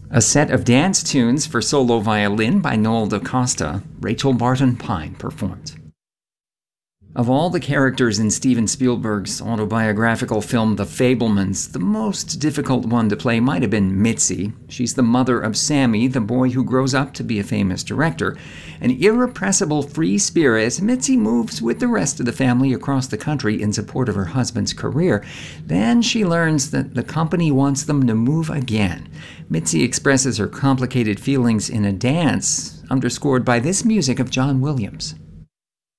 A set of dance tunes for solo violin by Noel DaCosta, Rachel Barton Pine performed. Of all the characters in Steven Spielberg's autobiographical film The Fabelmans, the most difficult one to play might have been Mitzi. She's the mother of Sammy, the boy who grows up to be a famous director. An irrepressible free spirit, Mitzi moves with the rest of the family across the country in support of her husband's career. Then she learns that the company wants them to move again. Mitzi expresses her complicated feelings in a dance, underscored by this music of John Williams.